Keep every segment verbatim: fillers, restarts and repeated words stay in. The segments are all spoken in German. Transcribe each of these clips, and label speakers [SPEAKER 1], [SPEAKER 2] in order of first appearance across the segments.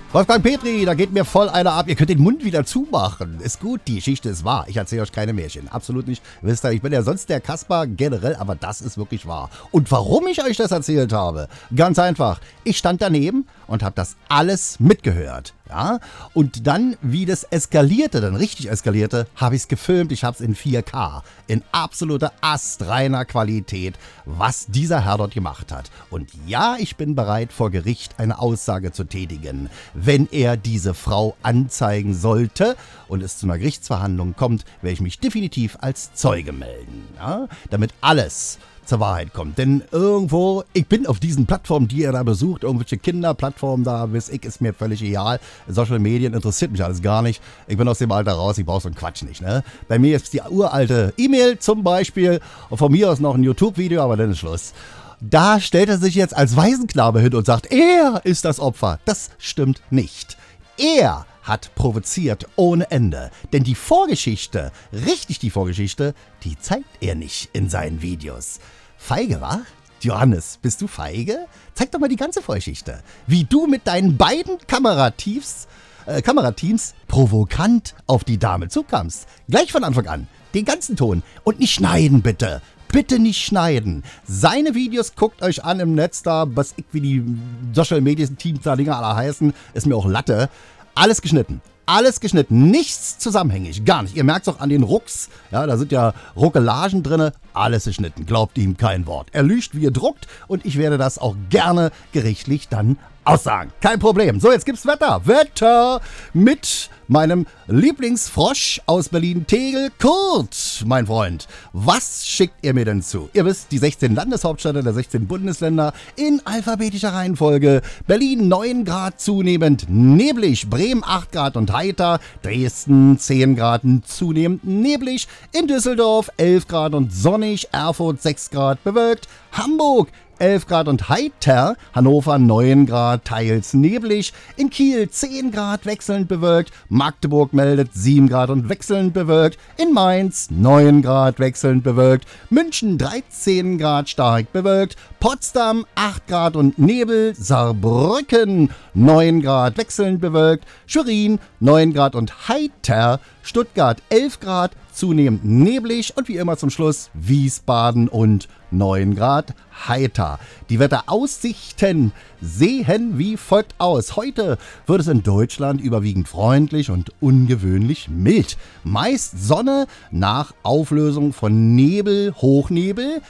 [SPEAKER 1] Wolfgang Petri, da geht mir voll einer ab. Ihr könnt den Mund wieder zumachen. Ist gut, die Geschichte ist wahr. Ich erzähle euch keine Märchen. Absolut nicht. Wisst ihr, ich bin ja sonst der Kasper generell, aber das ist wirklich wahr. Und warum ich euch das erzählt habe? Ganz einfach. Ich stand daneben und habe das alles mitgehört. Ja? Und dann, wie das eskalierte, dann richtig eskalierte, habe ich es gefilmt. Ich habe es in vier K, in absoluter astreiner Qualität, was dieser Herr dort gemacht hat. Und ja, ich bin bereit, vor Gericht eine Aussage zu tätigen. Wenn er diese Frau anzeigen sollte und es zu einer Gerichtsverhandlung kommt, werde ich mich definitiv als Zeuge melden. Ja? Damit alles zur Wahrheit kommt. Denn irgendwo, ich bin auf diesen Plattformen, die ihr da besucht, irgendwelche Kinderplattformen da, weiß ich, ist mir völlig egal. Social Medien interessiert mich alles gar nicht. Ich bin aus dem Alter raus, ich brauche so einen Quatsch nicht. Ne? Bei mir ist die uralte E-Mail zum Beispiel und von mir aus noch ein YouTube-Video, aber dann ist Schluss. Da stellt er sich jetzt als Waisenknabe hin und sagt, er ist das Opfer. Das stimmt nicht. Er hat provoziert ohne Ende. Denn die Vorgeschichte, richtig die Vorgeschichte, die zeigt er nicht in seinen Videos. Feige, wa? Johannes, bist du feige? Zeig doch mal die ganze Vorgeschichte. Wie du mit deinen beiden Kamerateams, äh, Kamerateams provokant auf die Dame zukamst. Gleich von Anfang an. Den ganzen Ton. Und nicht schneiden, bitte. Bitte nicht schneiden. Seine Videos guckt euch an im Netz da, was ich wie die Social Media Teams da Dinger alle heißen, ist mir auch Latte. Alles geschnitten. Alles geschnitten. Nichts zusammenhängig. Gar nicht. Ihr merkt es auch an den Rucks. Ja, da sind ja Ruckelagen drin. Alles geschnitten. Glaubt ihm kein Wort. Er lügt, wie er druckt. Und ich werde das auch gerne gerichtlich dann aussagen. Kein Problem. So, jetzt gibt's Wetter. Wetter mit meinem Lieblingsfrosch aus Berlin-Tegel, Kurt, mein Freund. Was schickt ihr mir denn zu? Ihr wisst, die sechzehn Landeshauptstädte der sechzehn Bundesländer in alphabetischer Reihenfolge. Berlin neun Grad zunehmend neblig, Bremen acht Grad und heiter, Dresden zehn Grad zunehmend neblig, in Düsseldorf elf Grad und sonnig, Erfurt sechs Grad bewölkt, Hamburg elf Grad und heiter, Hannover neun Grad, teils neblig, in Kiel zehn Grad wechselnd bewölkt, Magdeburg meldet sieben Grad und wechselnd bewölkt, in Mainz neun Grad wechselnd bewölkt, München dreizehn Grad stark bewölkt, Potsdam acht Grad und Nebel, Saarbrücken neun Grad wechselnd bewölkt, Schwerin neun Grad und heiter, Stuttgart elf Grad, zunehmend neblig und wie immer zum Schluss Wiesbaden und neun Grad heiter. Die Wetteraussichten sehen wie folgt aus. Heute wird es in Deutschland überwiegend freundlich und ungewöhnlich mild. Meist Sonne nach Auflösung von Nebel, Hochnebel,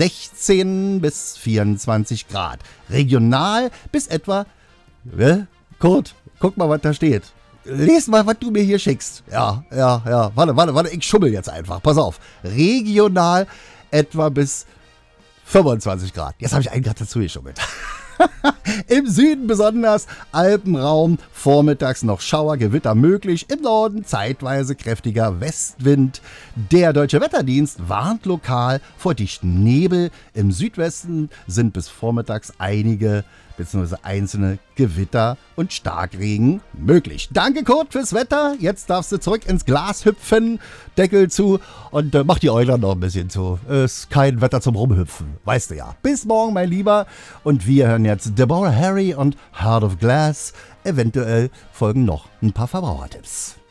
[SPEAKER 1] sechzehn bis vierundzwanzig Grad. Regional bis etwa... Äh, Kurt, guck mal, was da steht. Lies mal, was du mir hier schickst. Ja, ja, ja. Warte, warte, warte. Ich schummel jetzt einfach. Pass auf. Regional etwa bis fünfundzwanzig Grad. Jetzt habe ich einen Grad dazu geschummelt. Im Süden besonders Alpenraum, vormittags noch Schauer, Gewitter möglich, im Norden zeitweise kräftiger Westwind. Der Deutsche Wetterdienst warnt lokal vor dichten Nebel. Im Südwesten sind bis vormittags einige bzw. einzelne Gewitter und Starkregen möglich. Danke Kurt fürs Wetter. Jetzt darfst du zurück ins Glas hüpfen, Deckel zu und äh, mach die Euler noch ein bisschen zu. Ist kein Wetter zum Rumhüpfen, weißt du ja. Bis morgen, mein Lieber. Und wir hören jetzt Deborah Harry und Heart of Glass. Eventuell folgen noch ein paar Verbrauchertipps.